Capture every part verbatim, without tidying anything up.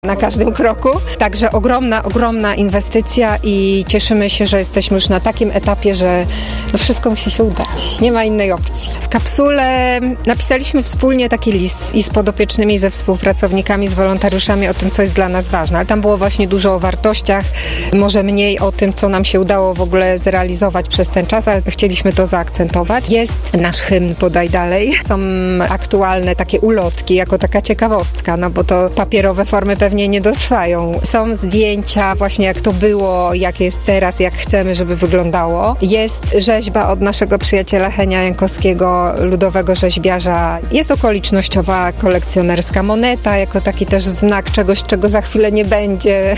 na każdym kroku. Także ogromna, ogromna inwestycja i cieszymy się, że jesteśmy już na takim etapie, że no wszystko musi się udać. Nie ma innej opcji. W kapsule napisaliśmy wspólnie taki list i z podopiecznymi, ze współpracownikami, z wolontariuszami o tym, co jest dla nas ważne. Ale tam było właśnie dużo o wartościach, może mniej o tym, co nam się udało w ogóle zrealizować przez ten czas, ale chcieliśmy to zaakcentować. Jest nasz hymn Podaj Dalej. Są aktualne takie ulotki, jako taka ciekawostka, no bo to papierowe formy pewnie nie dotrwają. Są zdjęcia właśnie jak to było, jak jest teraz, jak chcemy, żeby wyglądało. Jest rzeźba od naszego przyjaciela Henia Jankowskiego, ludowego rzeźbiarza. Jest okolicznościowa kolekcjonerska moneta, jako taki też znak czegoś, czego za chwilę nie będzie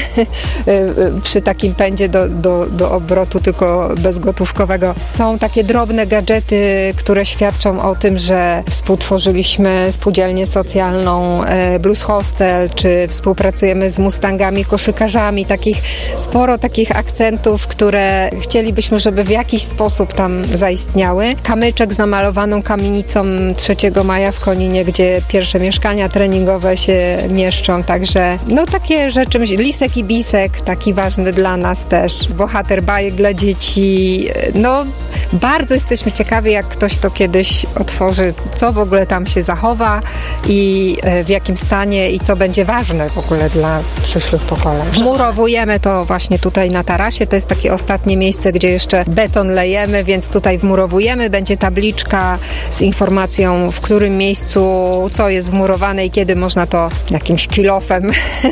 przy takim pędzie do, do, do obrotu, tylko bezgotówkowego. Są takie drobne gadżety, które świadczą o tym, że współtworzyliśmy spółdzielnię socjalną Blues Hostel, czy współpracujemy z Mustangami, koszykarzami, takich sporo takich akcentów, które chcielibyśmy, żeby w jakiś sposób tam zaistniały. Kamyczek z namalowaną kamienicą trzeciego maja w Koninie, gdzie pierwsze mieszkania treningowe się mieszczą, także no takie rzeczy, lisek i bisek, taki ważny dla nas też, bohater bajek dla dzieci, no bardzo jesteśmy ciekawi, jak ktoś to kiedyś otworzy, co w ogóle tam się zachowa i w jakim stanie i co będzie ważne w ogóle dla przyszłych pokoleń. Wmurowujemy to właśnie tutaj na tarasie, to jest takie ostatnie miejsce, gdzie jeszcze beton lejemy, więc tutaj wmurowujemy, będzie tabliczka z informacją, w którym miejscu co jest wmurowane i kiedy można to jakimś kilofem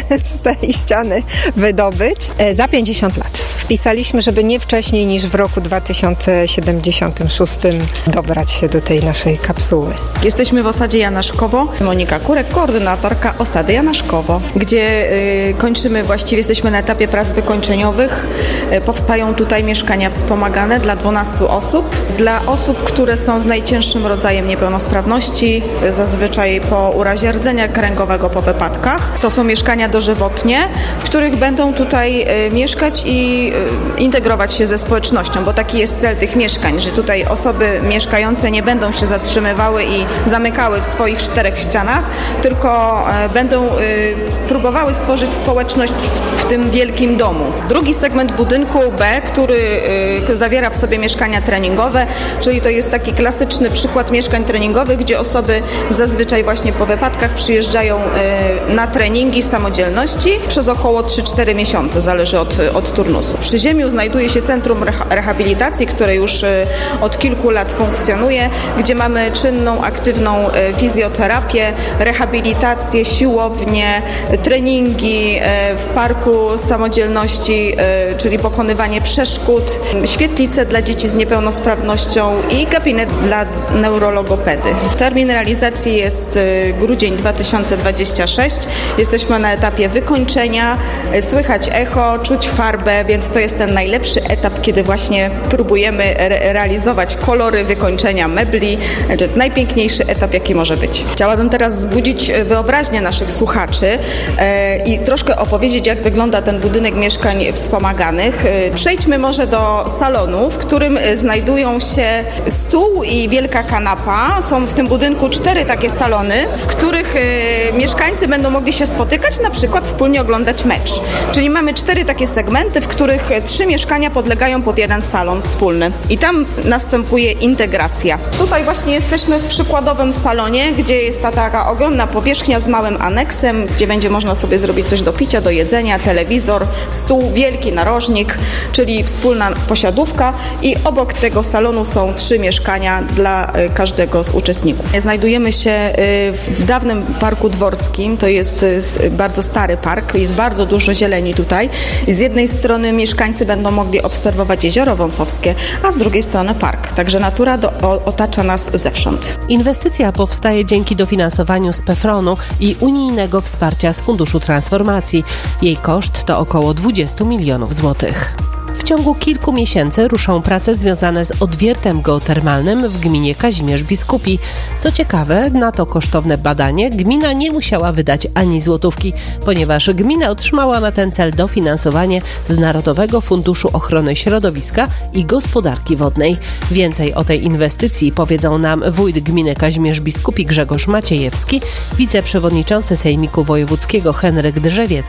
z tej ściany wydobyć. Za pięćdziesiąt lat. Wpisaliśmy, żeby nie wcześniej niż w roku dwa tysiące siedemdziesiątym szóstym dobrać się do tej naszej kapsuły. Jesteśmy w osadzie Janaszkowo. Monika Kurek, koordynatorka osady Janaszkowo, gdzie y, kończymy, właściwie jesteśmy na etapie prac wykończeniowych. Y, powstają tutaj mieszkania wspomagane dla dwunastu osób. Dla osób, które są z najcięższym rodzajem niepełnosprawności, y, zazwyczaj po urazie rdzenia kręgowego, po wypadkach. To są mieszkania dożywotnie, w których będą tutaj y, mieszkać i y, integrować się ze społecznością, bo taki jest cel tych mieszkań, że tutaj osoby mieszkające nie będą się zatrzymywały i zamykały w swoich czterech ścianach, tylko y, będą y, próbowały stworzyć społeczność w, w tym wielkim domu. Drugi segment budynku B, który y, zawiera w sobie mieszkania treningowe, czyli to jest taki klasyczny przykład mieszkań treningowych, gdzie osoby zazwyczaj właśnie po wypadkach przyjeżdżają y, na treningi samodzielności przez około trzy cztery miesiące, zależy od, od turnusu. Przy ziemiu znajduje się Centrum Rehabilitacji, które już y, od kilku lat funkcjonuje, gdzie mamy czynną, aktywną y, fizjoterapię, rehabilitację, siłownię, treningi y, w parku samodzielności, y, czyli pokonywanie przeszkód, świetlice dla dzieci z niepełnosprawnością i gabinet dla neurologopedy. Termin realizacji jest y, grudzień dwa tysiące dwudziesty szósty. Jesteśmy na etapie wykończenia, y, słychać echo, czuć farbę, więc to jest ten najlepszy etap, kiedy właśnie próbujemy re- realizować kolory wykończenia mebli. To jest najpiękniejszy etap, jaki może być. Chciałabym teraz wzbudzić wyobraźnię naszych słuchaczy e, i troszkę opowiedzieć, jak wygląda ten budynek mieszkań wspomaganych. E, przejdźmy może do salonu, w którym znajdują się stół i wielka kanapa. Są w tym budynku cztery takie salony, w których e, mieszkańcy będą mogli się spotykać, na przykład wspólnie oglądać mecz. Czyli mamy cztery takie segmenty, w których trzy mieszkania podlegają pod jeden salon wspólny. I tam następuje integracja. Tutaj właśnie jesteśmy w przykładowym salonie, gdzie jest ta taka ogromna powierzchnia z małym aneksem, gdzie będzie można sobie zrobić coś do picia, do jedzenia, telewizor, stół, wielki narożnik, czyli wspólna posiadówka i obok tego salonu są trzy mieszkania dla każdego z uczestników. Znajdujemy się w dawnym Parku Dworskim, to jest bardzo stary park, jest bardzo dużo zieleni tutaj. Z jednej strony mieszkańcy będą mogli obserwować jezioro Wąsowskie, a z drugiej strony park, także natura do, o, otacza nas zewsząd. Inwestycja powstaje dzięki dofinansowaniu z PEFRON-u i unijnego wsparcia z Funduszu Transformacji. Jej koszt to około dwadzieścia milionów złotych. W ciągu kilku miesięcy ruszą prace związane z odwiertem geotermalnym w gminie Kazimierz Biskupi. Co ciekawe, na to kosztowne badanie gmina nie musiała wydać ani złotówki, ponieważ gmina otrzymała na ten cel dofinansowanie z Narodowego Funduszu Ochrony Środowiska i Gospodarki Wodnej. Więcej o tej inwestycji powiedzą nam wójt gminy Kazimierz Biskupi Grzegorz Maciejewski, wiceprzewodniczący Sejmiku Wojewódzkiego Henryk Drzewiecki